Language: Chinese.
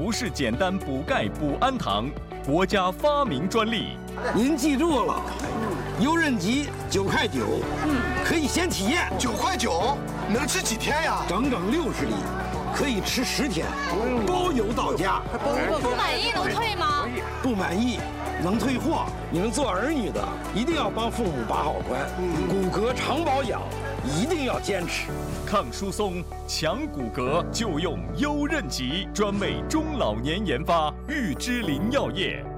不是简单补钙补氨糖，国家发明专利。 您记住了，优韧吉9.9块，可以先体验。 9.9块，能吃几天呀？ 整整60粒，可以吃10天，包邮到家。 不满意能退吗？ 不满意能退货。你们做儿女的一定要帮父母把好关，骨骼常保养一定要坚持。 抗疏松、强骨骼就用优韧吉，专为中老年研发，玉芝林药业。